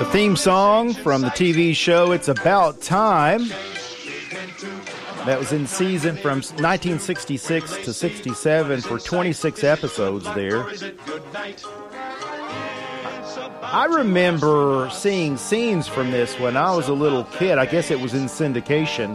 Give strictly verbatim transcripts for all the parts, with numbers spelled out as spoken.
The theme song from the T V show It's About Time. That was in season from nineteen sixty-six to sixty-seven for twenty-six episodes there. I remember seeing scenes from this when I was a little kid. I guess it was in syndication.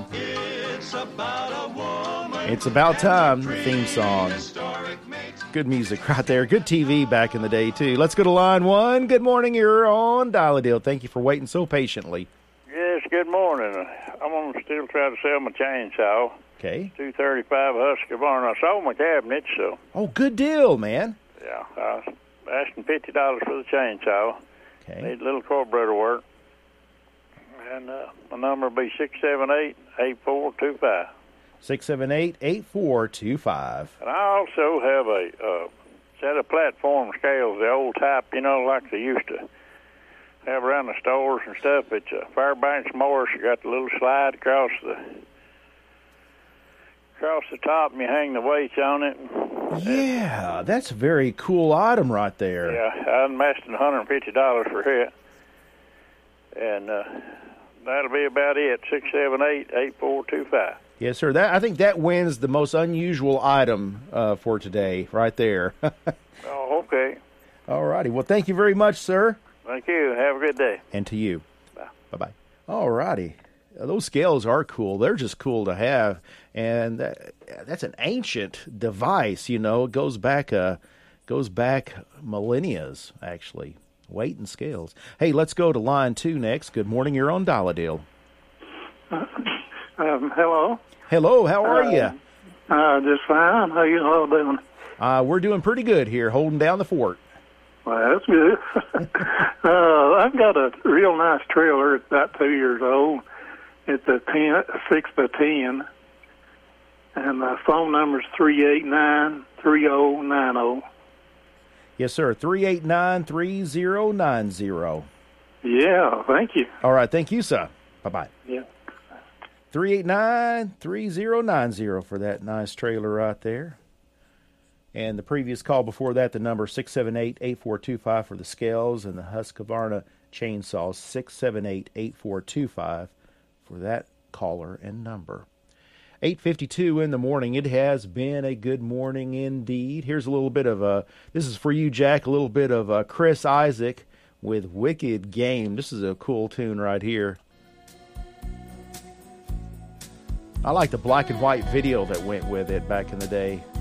It's About Time, the theme song. Good music right there. Good T V back in the day, too. Let's go to line one. Good morning. You're on Dial-A-Deal. Thank you for waiting so patiently. Yes, good morning. I'm going to still try to sell my chainsaw. Okay. two thirty-five Husqvarna. I sold my cabinet, so. Oh, good deal, man. Yeah, I was asking fifty dollars for the chainsaw. Okay. Need a little carburetor work. And uh, my number will be six seven eight, eight four two five. six seven eight, eight four two five. And I also have a uh, set of platform scales, the old type, you know, like they used to have around the stores and stuff. It's a Fairbanks Morris. You got the little slide across the across the top, and you hang the weights on it. Yeah, that's a very cool item right there. Yeah, I'm investing one hundred fifty dollars for it. And uh, that'll be about it, six seven eight, eight four two five. Yes, sir. That I think that wins the most unusual item uh, for today right there. Oh, okay. All righty. Well, thank you very much, sir. Thank you. Have a good day. And to you. Bye. Bye-bye. All righty. Those scales are cool. They're just cool to have. And that, that's an ancient device, you know. It goes back, uh, goes back millennias, actually. Weight and scales. Hey, let's go to line two next. Good morning. You're on Dial-A-Deal. Uh, um, hello. Hello. How are uh, you? Uh, just fine. How you all doing? Uh, we're doing pretty good here, holding down the fort. Well, that's good. uh, I've got a real nice trailer. It's about two years old. It's a ten, six by ten, and the phone number is three eight nine, three zero nine zero. Yes, sir. three eight nine, three zero nine zero. Yeah, thank you. All right. Thank you, sir. Bye-bye. Yeah. three eight nine, three zero nine zero for that nice trailer right there. And the previous call before that, the number six seven eight, eight four two five for the scales, and the Husqvarna chainsaw, six seven eight, eight four two five for that caller and number. eight fifty-two in the morning. It has been a good morning indeed. Here's a little bit of a, this is for you, Jack, a little bit of a Chris Isaak with Wicked Game. This is a cool tune right here. I like the black and white video that went with it back in the day.